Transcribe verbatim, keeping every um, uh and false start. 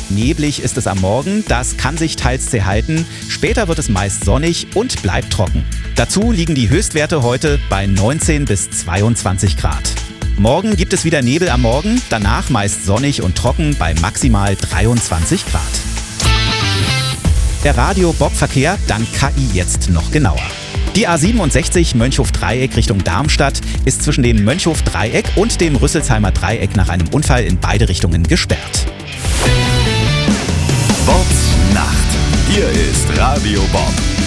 Neblig ist es am Morgen, das kann sich teils zäh halten. Später wird es meist sonnig und bleibt trocken. Dazu liegen die Höchstwerte heute bei neunzehn bis zweiundzwanzig Grad. Morgen gibt es wieder Nebel am Morgen, danach meist sonnig und trocken bei maximal dreiundzwanzig Grad. Der Radio-Bob-Verkehr dank K I jetzt noch genauer. Die A siebenundsechzig Mönchhof-Dreieck Richtung Darmstadt ist zwischen dem Mönchhof-Dreieck und dem Rüsselsheimer Dreieck nach einem Unfall in beide Richtungen gesperrt. Bobs Nacht. Hier ist Radio Bob.